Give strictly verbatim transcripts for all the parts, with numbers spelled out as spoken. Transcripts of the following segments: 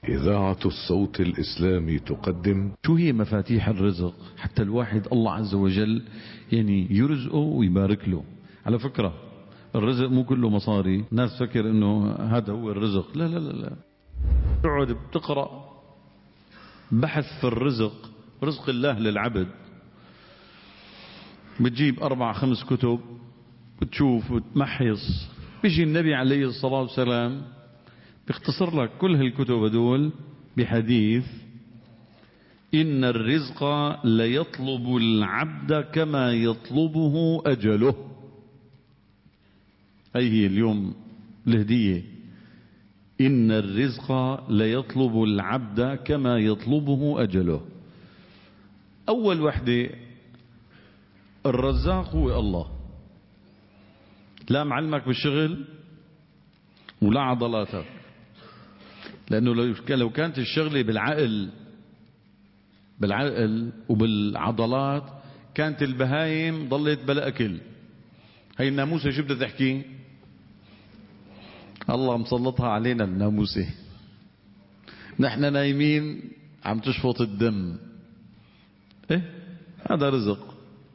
إذاعة الصوت الإسلامي تقدم. شو هي مفاتيح الرزق حتى الواحد الله عز وجل يعني يرزقه ويبارك له؟ على فكرة الرزق مو كله مصاري. الناس فكر انه هذا هو الرزق. لا لا لا لا تقعد بتقرأ بحث في الرزق، رزق الله للعبد، بتجيب أربع خمس كتب بتشوف وتمحص. بيجي النبي عليه الصلاة والسلام بيختصر لك كل هالكتب هدول بحديث: إن الرزق ليطلب العبد كما يطلبه أجله. هي هي اليوم الهدية. إن الرزق ليطلب العبد كما يطلبه أجله. أول وحدة الرزاق هو الله، لا معلمك بالشغل ولا عضلاتك، لأنه لو كانت الشغلة بالعقل بالعقل وبالعضلات كانت البهايم ضلت بلا أكل. هي الناموسة شو بدها تحكي؟ الله مسلطها علينا الناموسة، نحن نايمين عم تشفط الدم. إيه هذا رزق.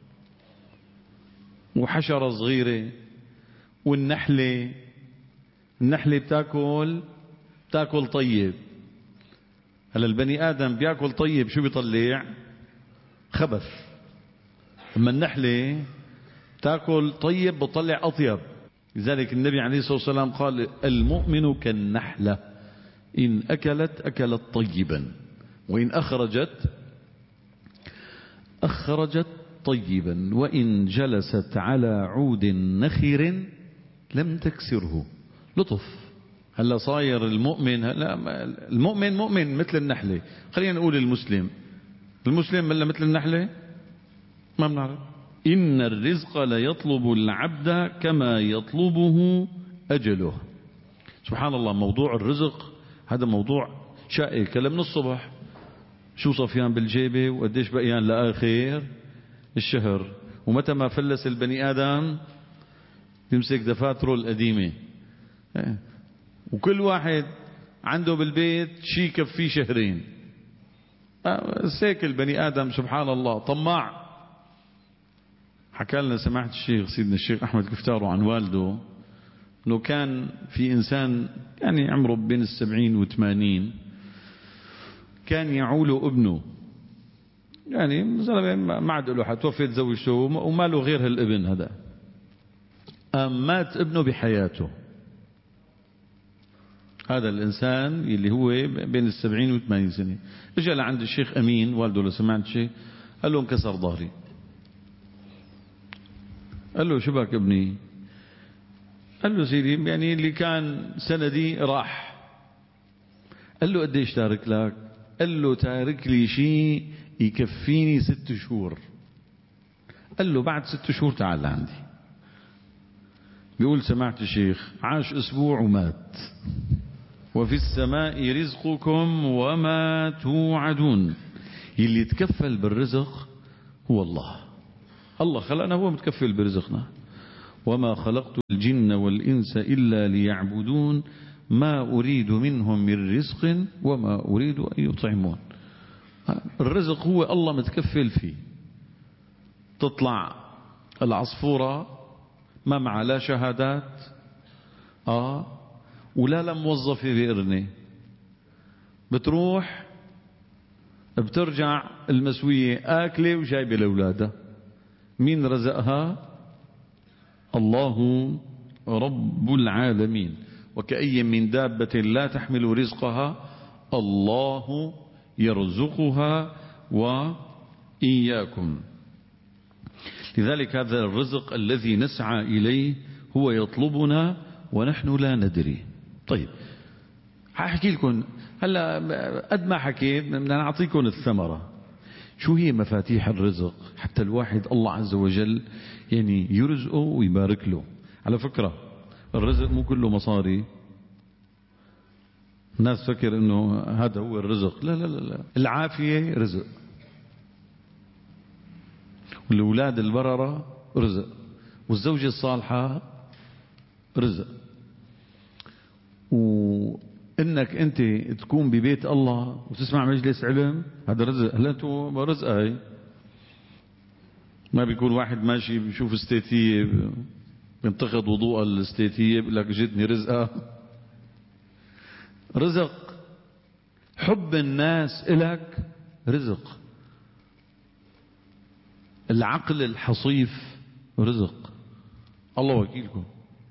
وحشرة صغيرة، والنحلة النحلة بتاكل بتاكل طيب. هلا البني آدم بياكل طيب شو بيطلع؟ خبث. اما النحلة بتاكل طيب بتطلع أطيب. لذلك النبي عليه الصلاة والسلام قال: المؤمن كالنحلة، إن أكلت أكلت طيبا، وإن أخرجت أخرجت طيبا، وإن جلست على عود نخر لم تكسره. لطف. هلا صاير المؤمن، هلا المؤمن مؤمن مثل النحلة. خلينا نقول المسلم المسلم ولا مثل النحلة؟ ما بنعرف. إن الرزق ليطلب العبد كما يطلبه أجله. سبحان الله. موضوع الرزق هذا موضوع شائك. هلا من الصبح شو صفيان بالجيبة وقديش بقيان لآخر الشهر، ومتى ما فلس البني آدم يمسك دفاتره القديمة، وكل واحد عنده بالبيت شيء يكفيه شهرين. سيك البني آدم سبحان الله طماع. حكى لنا سماحة الشيخ سيدنا الشيخ أحمد كفتاره عن والده أنه كان في إنسان يعني عمره بين السبعين وثمانين، كان يعوله ابنه، يعني زلمة ما عاد له حد، توفيت زوجته وما له غير هالابن هذا. أم مات ابنه بحياته. هذا الإنسان اللي هو بين السبعين والثمانين سنة اجى لعند الشيخ أمين والده لو سمعت شيء، قال له: انكسر ظهري. قال له: شو بك ابني؟ قال له: سيدي يعني اللي كان سندي راح. قال له: قديش تارك لك؟ قال له: تارك لي شيء يكفيني ست شهور. قال له: بعد ست شهور تعال لعندي. بيقول سمعت الشيخ عاش اسبوع ومات. وفي السماء رزقكم وما توعدون. اللي يتكفل بالرزق هو الله. الله خلقنا، هو متكفل برزقنا. وما خلقت الجن والإنس إلا ليعبدون ما أريد منهم من رزق وما أريد أن يطعمون. الرزق هو الله متكفل فيه. تطلع العصفورة ما معها لا شهادات آه ولا لا موظفة بإرنة، بتروح بترجع المسوية آكلة وجايبة لأولادها. مين رزقها؟ الله رب العالمين. وكأي من دابة لا تحمل رزقها الله يرزقها وإياكم. لذلك هذا الرزق الذي نسعى إليه هو يطلبنا ونحن لا ندري. طيب هحكي لكم هلا قد ما حكيت بدنا نعطيكم الثمرة. شو هي مفاتيح الرزق حتى الواحد الله عز وجل يعني يرزقه ويبارك له؟ على فكرة الرزق مو كله مصاري. الناس فكر انه هذا هو الرزق. لا لا لا لا. العافية رزق، والأولاد البررة رزق، والزوجة الصالحة رزق، انك انت تكون ببيت الله وتسمع مجلس علم، هذا رزق. هلا انتوا رزق هاي. ما بيكون واحد ماشي بيشوف استيتية بينتقد وضوء الاستيتية بيقول لك جتني رزقة. رزق. حب الناس إلك رزق. العقل الحصيف رزق. الله وكيلكم.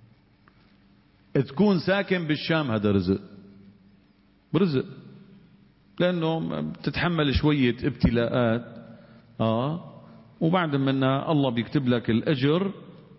تكون ساكن بالشام هذا رزق. برزق. لأنه بتتحمل شوية ابتلاءات آه وبعد منها الله بيكتب لك الأجر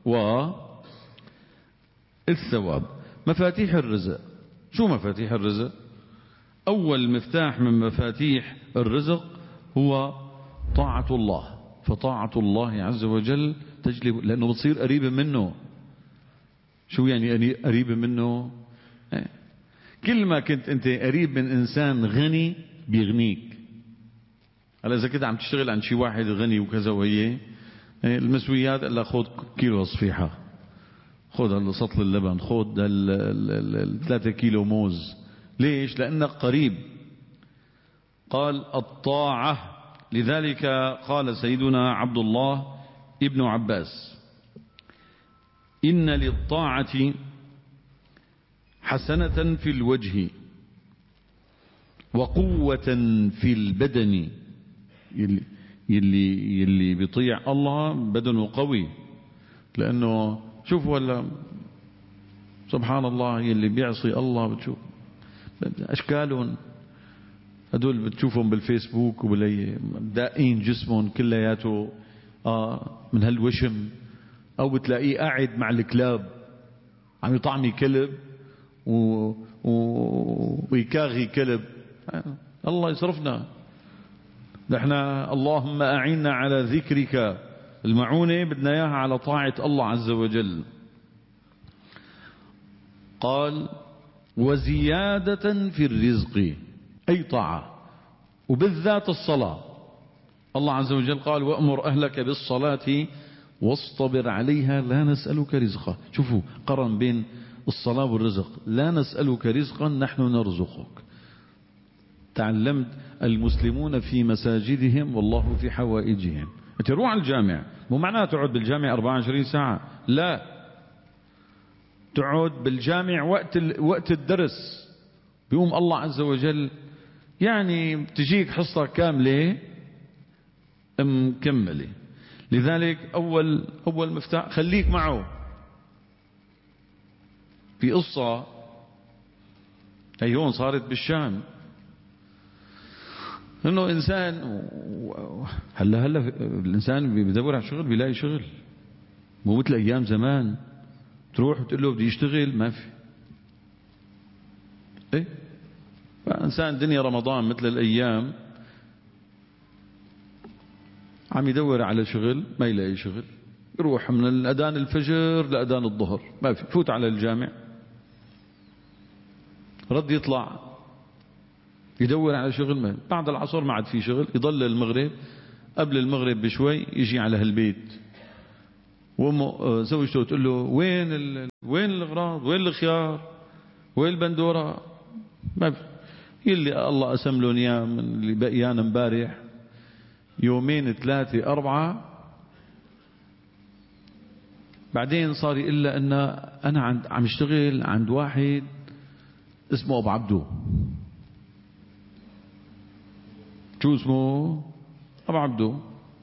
والثواب. مفاتيح الرزق. شو مفاتيح الرزق؟ أول مفتاح من مفاتيح الرزق هو طاعة الله. فطاعة الله عز وجل تجلب، لأنه بتصير قريبة منه. شو يعني قريبة منه؟ كل ما كنت أنت قريب من إنسان غني بيغنيك. هلا إذا كنت عم تشتغل عند شي واحد غني وكذا وهي المسويات، قال لك خذ كيلو صفيحة، خذ سطل اللبن، خذ ثلاثة كيلو موز. ليش؟ لأنك قريب. قال الطاعة. لذلك قال سيدنا عبد الله ابن عباس: إن للطاعة حسنة في الوجه وقوة في البدن. يلي, يلي, يلي بيطيع الله بدنه قوي. لأنه شوفوا هلا سبحان الله يلي بيعصي الله بتشوف أشكالهم هدول بتشوفهم بالفيسبوك وبالي دائين جسمهم كلياته آه من هالوشم، أو بتلاقيه قاعد مع الكلاب عم يطعمي كلب و... و... ويكاغي كلب. الله يصرفنا نحن. اللهم أعنا على ذكرك. المعونة بدنا إياها على طاعة الله عز وجل. قال وزيادة في الرزق، أي طاعة، وبالذات الصلاة. الله عز وجل قال وأمر أهلك بالصلاة واصطبر عليها لا نسألك رزقا. شوفوا قرن بين الصلاة والرزق. لا نسألك رزقا نحن نرزقك. تعلمت المسلمون في مساجدهم والله في حوائجهم. انت روح على الجامع، مو معناه تقعد بالجامع أربعة وعشرين ساعة، لا، تقعد بالجامع وقت وقت الدرس بيقوم الله عز وجل يعني تجيك حصة كاملة مكملة. لذلك أول أول مفتاح خليك معه. في قصة هي هون صارت بالشام، انه انسان هلا هلا الانسان بيدور على شغل بيلاقي شغل، مو مثل ايام زمان تروح وتقول له بدي يشتغل ما في. ايه فانسان دنيا رمضان مثل الايام عم يدور على شغل ما يلاقي شغل، يروح من الاذان الفجر لاذان الظهر ما في، فوت على الجامع رد يطلع يدور على شغل، ما بعد العصر ما عاد في شغل، يضل المغرب، قبل المغرب بشوي يجي على هالبيت وامه زوجته تقول له وين ال... وين الاغراض، وين الخيار، وين البندوره، ما في. يلي الله قسم لهم اياه من اللي بقيان امبارح يومين ثلاثه اربعه. بعدين صار يقول لها ان انا عند عم اشتغل عند واحد اسمه ابو عبدو. شو اسمه؟ ابو عبدو.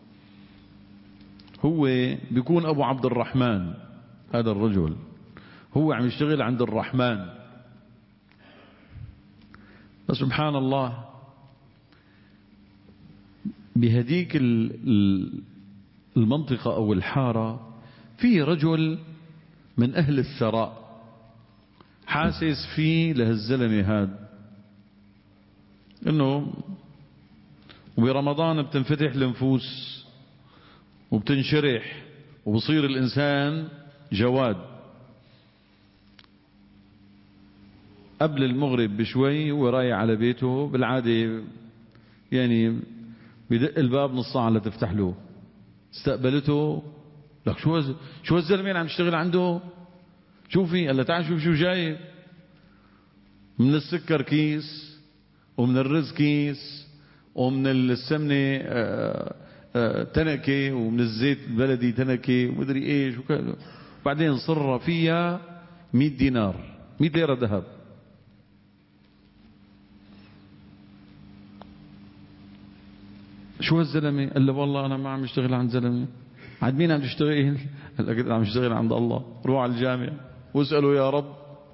هو بيكون ابو عبد الرحمن. هذا الرجل هو عم يشتغل عند الرحمن. فسبحان الله بهديك المنطقة او الحارة في رجل من اهل الثراء حاسس فيه لهالزلمة هاد انه وبرمضان بتنفتح النفوس وبتنشرح وبصير الإنسان جواد. قبل المغرب بشوي هو رايح على بيته بالعادة يعني بدق الباب نص ساعة لتفتح له. استقبلته لك شو شو الزلمة عم يشتغل عنده، شوفي قال تعال شوف شو جايب. من السكر كيس، ومن الرز كيس، ومن السمنة تنكة، ومن الزيت البلدي تنكة، ومدري ايش وكذا. بعدين صر فيها مئة دينار، مئة ليرة ذهب. شو هالزلمة؟ قال له والله أنا ما عم اشتغل عند زلمة. عند مين عم تشتغل؟ قال له عم اشتغل عند الله. روح على الجامع واسأله يا رب.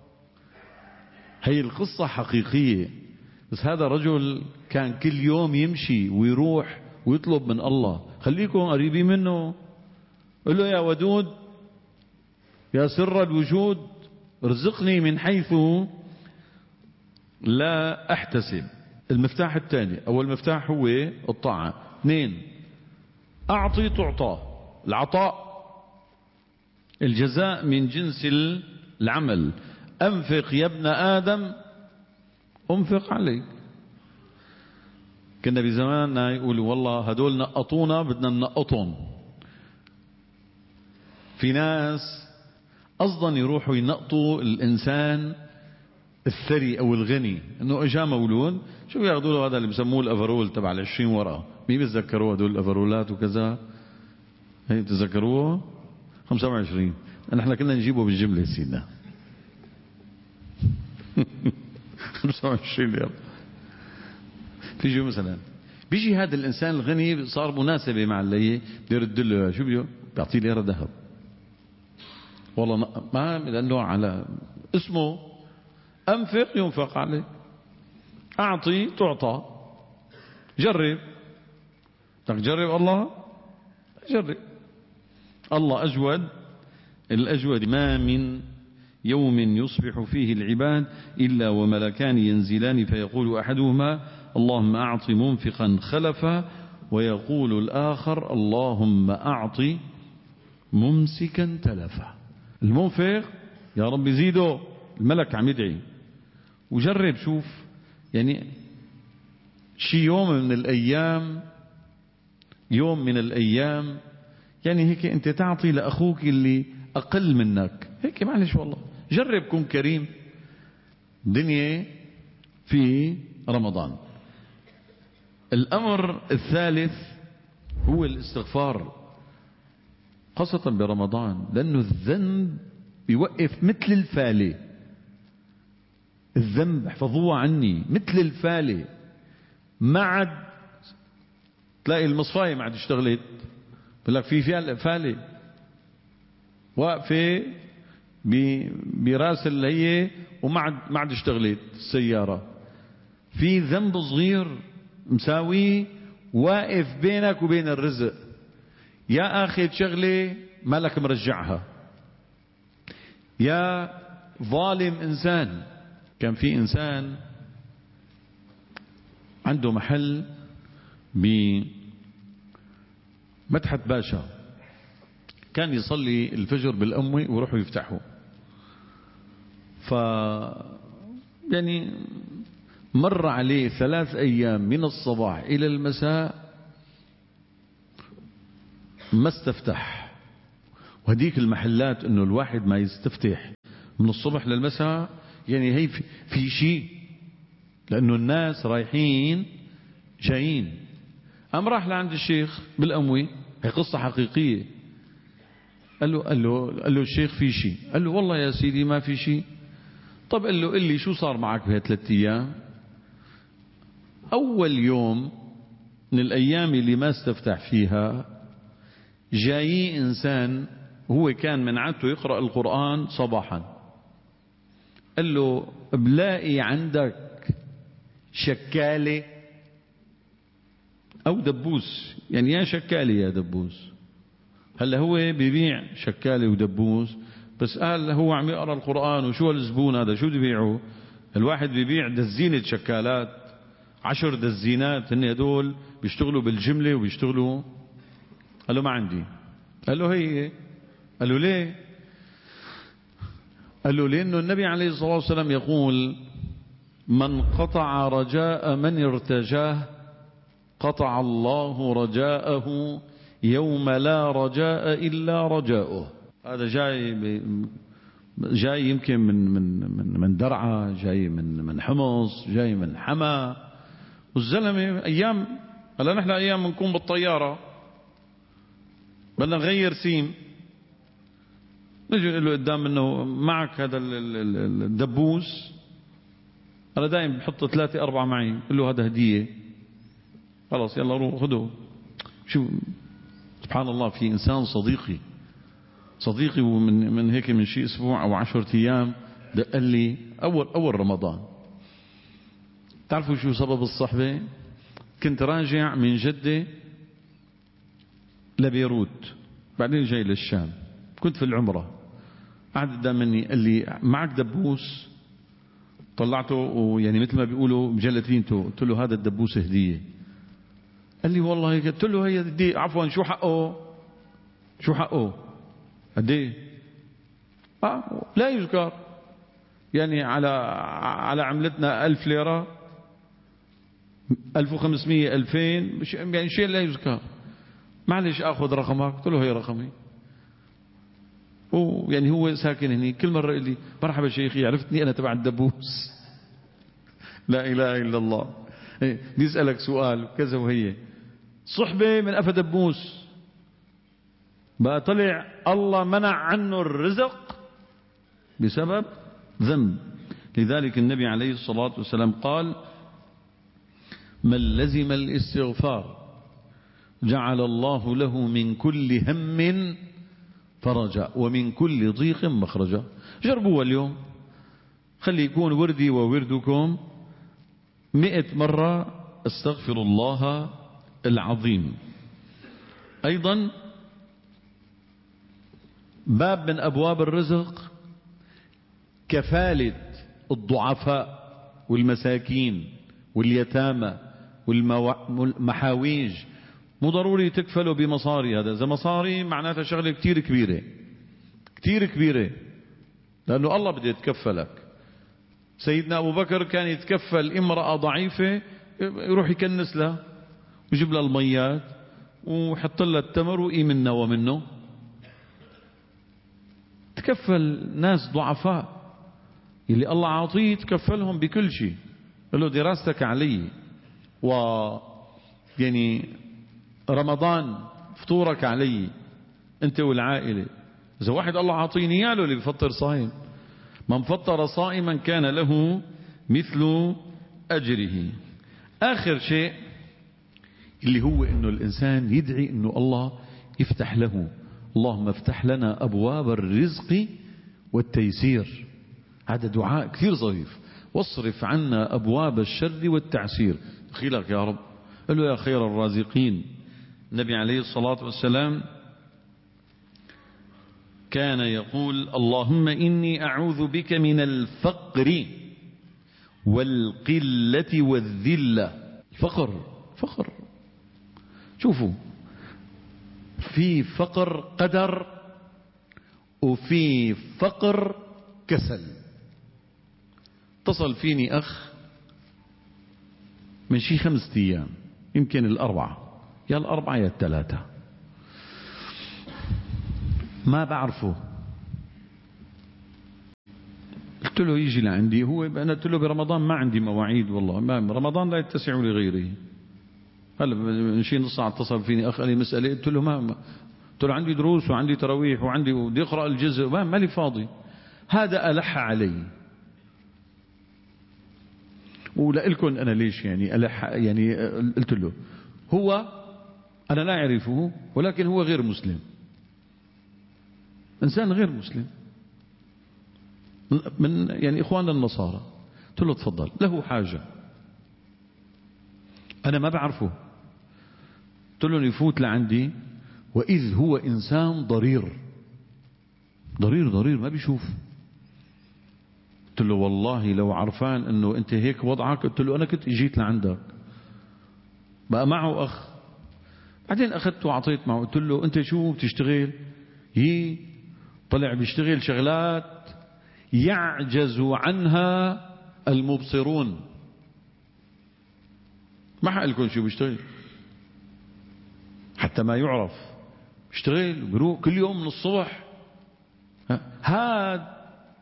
هي القصة حقيقية، بس هذا رجل كان كل يوم يمشي ويروح ويطلب من الله. خليكم قريبين منه. قل له يا ودود يا سر الوجود ارزقني من حيث لا احتسب. المفتاح الثاني، اول مفتاح هو الطاعة. اثنين، اعطي تعطى. العطاء الجزاء من جنس العمل. انفق يا ابن ادم انفق عليك. كنا بزماننا يقولوا والله هدول نقطونا بدنا ننقطهم. في ناس قصدا يروحوا ينقطوا الانسان الثري او الغني، انه اجا مولود شو بياخذوا له هذا اللي بسموه الافرول تبع العشرين ورقه. مين بتذكروه هدول الافرولات وكذا؟ هي بتذكروه خمسة وعشرين. نحن كنا نجيبه بالجمله سيدنا خمسة وعشرين ليره. في مثلا بيجي هذا الانسان الغني صار مناسبه مع اللي بده يرد له، شو بده؟ بيعطيه ليره ذهب. والله ما لانه على اسمه انفق ينفق عليه، اعطي تعطى. جرب، بدك تجرب الله؟ جرب. الله اجود الاجود. ما من يوم يصبح فيه العباد الا وملكان ينزلان فيقول احدهما اللهم اعط منفقا خلفا، ويقول الاخر اللهم اعط ممسكا تلفا. المنفق يا رب زيده، الملك عم يدعي. وجرب شوف، يعني شي يوم من الايام، يوم من الايام يعني هيك انت تعطي لاخوك اللي اقل منك هيك، معلش والله جرب كن كريم. دنيا في رمضان. الامر الثالث هو الاستغفار، خاصة برمضان، لانه الذنب بيوقف مثل الفالة. الذنب احفظوها عني مثل الفالة، ما عاد تلاقي المصفاية ما عاد اشتغلت، بقول لك في فيها فالة واقفة براس اللي هي وما عاد ما عاد اشتغلت السيارة. في ذنب صغير مساوي واقف بينك وبين الرزق. يا اخذ شغلة مالك مرجعها، يا ظالم انسان. كان في انسان عنده محل بمدحت باشا، كان يصلي الفجر بالأموي ويروحوا يفتحوا. ف يعني مر عليه ثلاث أيام من الصباح إلى المساء ما استفتح. وهديك المحلات انه الواحد ما يستفتح من الصبح للمساء، يعني هي في, في شيء، لانه الناس رايحين جايين. قام راح لعند الشيخ بالأموي، هي قصة حقيقية. قال له قال له قال له الشيخ في شيء؟ قال له والله يا سيدي ما في شيء. طب قال له قل لي شو صار معك بهالثلاث ايام؟ اول يوم من الايام اللي ما استفتح فيها جاي انسان هو كان من عادته يقرأ القرآن صباحا، قال له بلاقي عندك شكالة او دبوس، يعني يا شكالة يا دبوس. هلا هو بيبيع شكالة ودبوس، بس قال هو عم يقرأ القرآن وشو الزبون هذا شو بيبيعه؟ الواحد بيبيع دزينة شكالات، عشر دزينات، هن هدول بيشتغلوا بالجملة وبيشتغلوا. قال له ما عندي. قال له هي. قال له ليه؟ قال له لأنه النبي عليه الصلاة والسلام يقول من قطع رجاء من ارتجاه قطع الله رجاءه يوم لا رجاء إلا رجاؤه. هذا جاي جاي يمكن من من من من درعا، جاي من من حمص، جاي من حما، والزلمة أيام هلا نحن أيام بنكون بالطيارة بدنا نغير سيم، نجي نقول له قدام منه معك هذا الدبوس، أنا دائما بحط ثلاثة أربعة معي، بقول له هذا هدية، خلاص يلا روح خذه. شو سبحان الله، في إنسان صديقي صديقي ومن من هيك من شيء أسبوع أو عشرة أيام دق لي أول أول رمضان. تعرفوا شو سبب الصحبة؟ كنت راجع من جدة لبيروت بعدين جاي للشام، كنت في العمرة، قعد قدام مني قال لي معك دبوس؟ طلعته ويعني مثل ما بيقولوا مجلتينته، قلت له هذا الدبوس هدية. قال لي والله هيك، قلت له هي هدية، عفوا شو حقه؟ شو حقه؟ قد ايه؟ اه لا يذكر، يعني على على عملتنا ألف ليرة، ألف وخمسمية ألفين، يعني شيء لا يذكر. معلش اخذ رقمك؟ قلت له هي رقمي. ويعني هو ساكن هني، كل مرة يقول لي مرحبا شيخي، عرفتني انا تبع الدبوس. لا اله الا الله. بيسألك سؤال كذا، وهي صحبة من أفا دبوس بقى طلع الله منع عنه الرزق بسبب ذنب. لذلك النبي عليه الصلاة والسلام قال: من لزم الاستغفار جعل الله له من كل هم فرجا ومن كل ضيق مخرجا. جربوها اليوم، خلي يكون وردي ووردكم مئة مرة استغفر الله العظيم. أيضا باب من أبواب الرزق كفالة الضعفاء والمساكين واليتامى والمحاويج. مو ضروري تكفلوا بمصاري، هذا إذا مصاري معناتها شغلة كتير كبيرة كتير كبيرة، لأنه الله بده يتكفلك. سيدنا أبو بكر كان يتكفل امرأة ضعيفة، يروح يكنس لها ويجيب لها الميات ويحط لها التمر ويمنه ومنه. تكفل ناس ضعفاء اللي الله عاطيه، تكفلهم بكل شيء. قال له دراستك علي، و يعني رمضان فطورك علي انت والعائلة. اذا واحد الله عاطيني اياه له اللي بفطر صائم، من فطر صائما كان له مثل اجره. اخر شيء اللي هو انه الانسان يدعي انه الله يفتح له. اللهم افتح لنا ابواب الرزق والتيسير، هذا دعاء كثير ظريف. واصرف عنا ابواب الشر والتعسير. دخيلك يا رب. قال له يا خير الرازقين. النبي عليه الصلاة والسلام كان يقول: اللهم إني أعوذ بك من الفقر والقلة والذلة. الفقر فقر، شوفوا، في فقر قدر وفي فقر كسل. اتصل فيني أخ من شي خمسة أيام، يمكن الأربعة، يا الأربعة يا الثلاثة، ما بعرفه. قلت له يجي لعندي. هو أنا قلت له برمضان ما عندي مواعيد، والله ما رمضان لا يتسع لغيره. هلا من شي نص ساعة اتصل فيني أخ قال لي مسألة، قلت له ما قلت له عندي دروس وعندي تراويح وعندي بدي أقرأ الجزء، ما مالي فاضي. هذا ألح علي. ولألكن أنا ليش يعني ألح، يعني قلت له هو أنا لا أعرفه ولكن هو غير مسلم، إنسان غير مسلم من يعني إخواننا النصارى. قلت له تفضل، له حاجة أنا ما بعرفه. قلت له يفوت لعندي وإذ هو إنسان ضرير ضرير ضرير ما بيشوف. قلت له والله لو عرفان أنه أنت هيك وضعك، قلت له أنا كنت إجيت لعندك. بقى معه أخ، بعدين أخذته وعطيت معه. قلت له أنت شو بتشتغل؟ هي طلع بيشتغل شغلات يعجز عنها المبصرون. ما حق لكم شو بيشتغل حتى ما يعرف. بيشتغل بيروح كل يوم من الصبح. هاد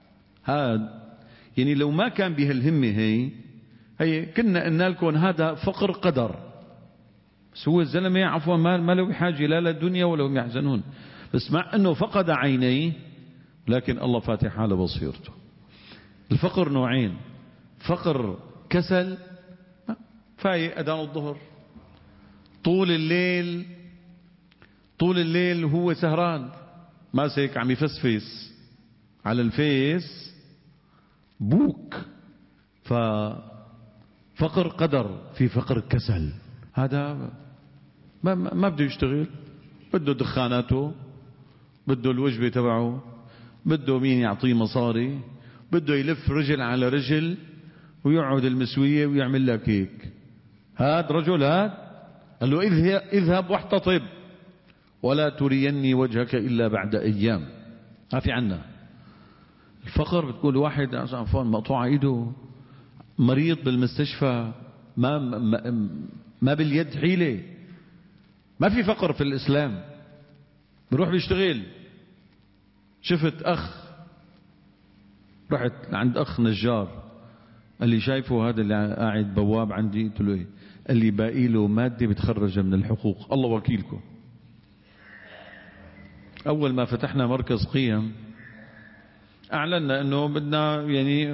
هذا يعني لو ما كان بهالهمة هي هي كنا قلنا لكم هذا فقر قدر. بس هو الزلمة عفوا ما, ما له بحاجة لا للدنيا ولا هم يحزنون. بس مع أنه فقد عينيه لكن الله فاتح على بصيرته. الفقر نوعين: فقر كسل، فايق أذان الظهر طول الليل طول الليل هو سهران ماسك عم يفسفس على الفيس بوك. ففقر قدر في فقر كسل. هذا ما, ما بده يشتغل، بده دخاناته، بده الوجبة تبعه، بده مين يعطيه مصاري، بده يلف رجل على رجل ويقعد المسوية ويعمل لك هيك. هذا رجل هذا قال له اذهب واحتطب ولا تريني وجهك إلا بعد أيام. ما في عنا الفقر. بتقول واحد عفوا مقطوع ايده مريض بالمستشفى ما, ما, ما باليد حيلة. ما في فقر في الإسلام. بروح بيشتغل. شفت أخ رحت عند أخ نجار قال لي شايفه هذا اللي قاعد بواب عندي؟ قلت له ايه؟ قال لي باقي له مادة بتخرجها من الحقوق. الله وكيلكم. أول ما فتحنا مركز قيم أعلنا أنه بدنا يعني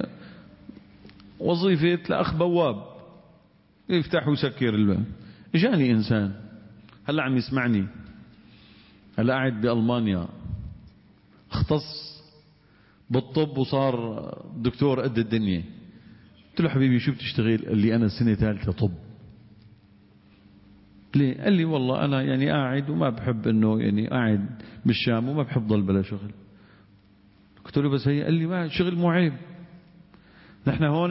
وظيفة لأخ بواب يفتح ويسكر الباب. جاني إنسان هلا عم يسمعني، هلا قاعد بألمانيا اختص بالطب وصار دكتور قد الدنيا. قلت له حبيبي شو بتشتغل؟ قال لي أنا سنة ثالثة طب. ليه؟ قال لي والله أنا يعني قاعد وما بحب إنه يعني قاعد بالشام وما بحب ضل بلا شغل. قلت له بس هي. قال لي ما شغل مو عيب، نحن هون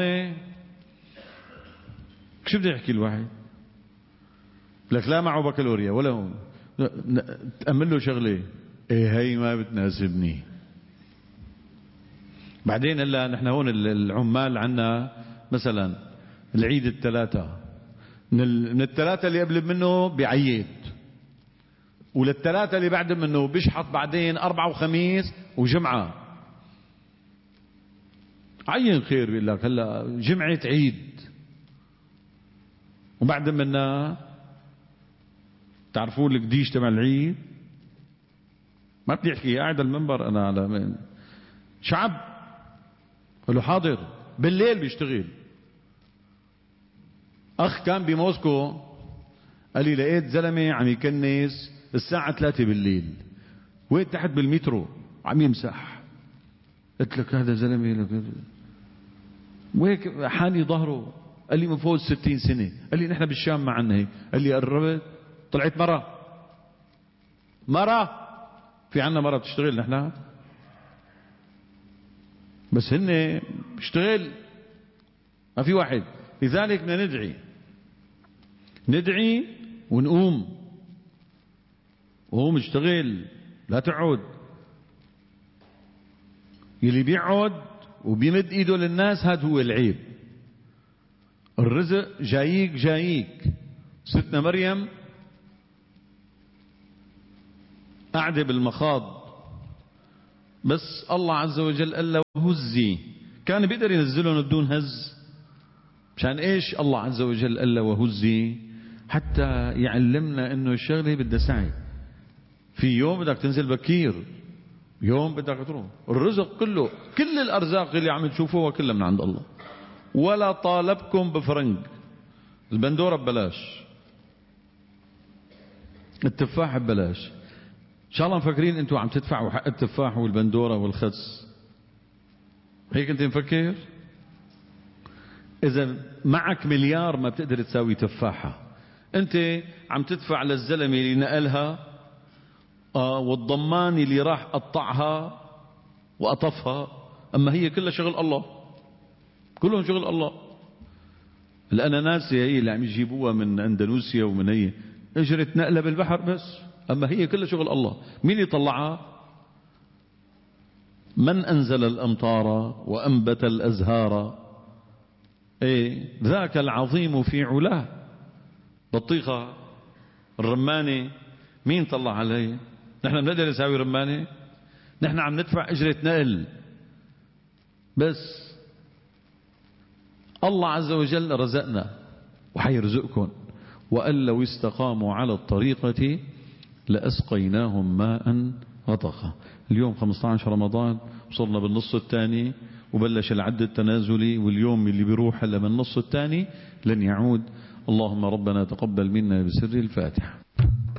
شو بده يحكي الواحد؟ لك لا معه بكالوريا ولا هون تأمل له شغله ايه هي ما بتناسبني. بعدين هلا نحن هون العمال عنا مثلا العيد الثلاثة، من الثلاثة اللي قبل منه بيعيد، وللثلاثة اللي بعد منه بيشحط، بعدين أربعة وخميس وجمعة. عين خير بيقول لك هلا جمعة عيد، وبعد منها تعرفون القديش تبع العيد ما بدي احكي، قاعد المنبر انا على من شعب. قال له حاضر. بالليل بيشتغل. اخ كان بموسكو قال لي لقيت زلمه عم يكنس الساعه ثلاثة بالليل، وين تحت بالمترو عم يمسح. قلت لك هذا زلمه وهيك حاني ظهره. قال لي من فوق الستين سنه. قال لي نحن بالشام ما عنا هيك. قال لي قربت طلعت مره مره في عنا مره بتشتغل نحن، بس هن بيشتغل ما في واحد. لذلك بدنا ندعي ندعي ونقوم وقوم اشتغل، لا تقعد. يلي بيقعد وبيمد ايده للناس هذا هو العيب. الرزق جاييك جاييك. ستنا مريم قاعدة بالمخاض، بس الله عز وجل قال له هزي. كان بيقدر ينزلهم بدون هز. مشان ايش الله عز وجل قال له وهزي؟ حتى يعلمنا انه الشغله بدها سعي. في يوم بدك تنزل بكير، يوم بدك تروح. الرزق كله، كل الارزاق اللي عم تشوفوها كلها من عند الله. ولا طالبكم بفرنج. البندوره ببلاش، التفاح ببلاش. ان شاء الله مفكرين انتوا عم تدفعوا حق التفاح والبندوره والخس؟ هيك انت مفكر؟ اذا معك مليار ما بتقدر تساوي تفاحه. انت عم تدفع للزلمه اللي نقلها آه والضمان اللي راح قطعها وقطفها، اما هي كلها شغل الله، كلهم شغل الله. الاناناسيه هي اللي عم يجيبوها من اندونيسيا ومن هي اجرت نقله بالبحر بس، اما هي كلها شغل الله. مين يطلعها؟ من انزل الامطار وانبت الازهار، ايه ذاك العظيم في علاه. بطيخه الرمانه مين طلع عليه؟ نحن بنقدر نساوي رمانه؟ نحن عم ندفع اجره نقل. بس الله عز وجل رزقنا وحيرزقكم، وأن لو استقاموا على الطريقة لأسقيناهم ماء غدقا. اليوم خمسة عشر رمضان، وصلنا بالنص الثاني وبلش العد التنازلي، واليوم اللي بيروح هلا من النص الثاني لن يعود. اللهم ربنا تقبل منا بسر الفاتحة.